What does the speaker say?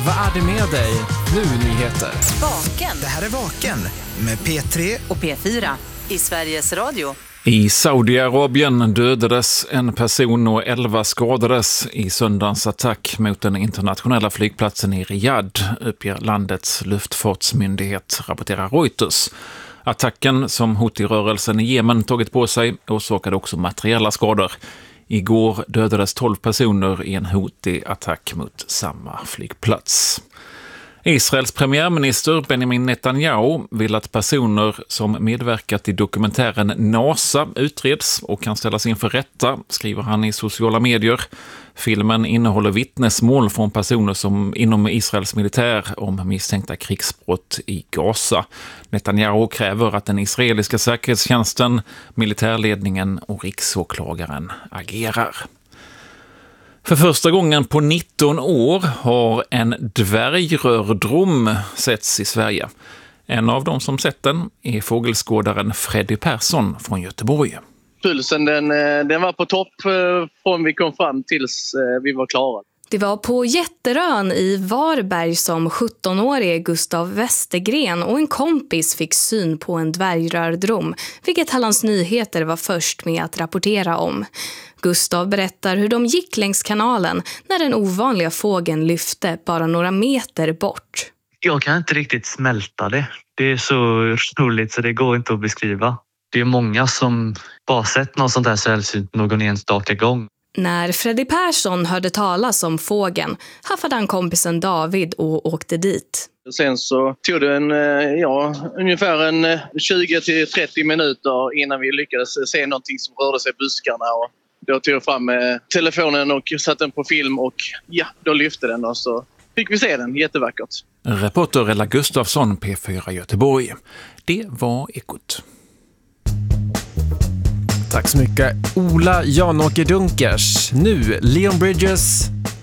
vad är det med dig? Nu nyheter. Vaken. Det här är Vaken med P3 och P4 i Sveriges Radio. I Saudiarabien dödades en person och 11 skadades i söndagens attack mot den internationella flygplatsen i Riyadh, uppger landets luftfartsmyndighet, rapporterar Reuters. Attacken som Houthi-rörelsen i Jemen tagit på sig orsakade också materiella skador. Igår dödades 12 personer i en Houthi-attack mot samma flygplats. Israels premiärminister Benjamin Netanyahu vill att personer som medverkat i dokumentären NASA utreds och kan ställas inför rätta, skriver han i sociala medier. Filmen innehåller vittnesmål från personer som inom Israels militär om misstänkta krigsbrott i Gaza. Netanyahu kräver att den israeliska säkerhetstjänsten, militärledningen och riksåklagaren agerar. För första gången på 19 år har en dvärgrördrom setts i Sverige. En av dem som sett den är fågelskådaren Freddy Persson från Göteborg. Pulsen den var på topp från vi kom fram tills vi var klara. Det var på Jätterön i Varberg som 17-årige Gustav Westergren och en kompis fick syn på en dvärgrördrom, vilket Hallands Nyheter var först med att rapportera om. Gustav berättar hur de gick längs kanalen när den ovanliga fågeln lyfte bara några meter bort. Jag kan inte riktigt smälta det. Det är så roligt så det går inte att beskriva. Det är många som bara sett något sånt här sällsynt någon enstaka gång. När Freddy Persson hörde talas om fågeln haffade han kompisen David och åkte dit. Sen så tog det ungefär 20-30 minuter innan vi lyckades se någonting som rörde sig i buskarna. Och då tog jag fram telefonen och satte den på film och då lyfte den och så fick vi se den. Jättevackert. Reporter Ella Gustafsson, P4 Göteborg. Det var Ekot. Tack så mycket, Ola Janåker Dunkers. Nu, Leon Bridges,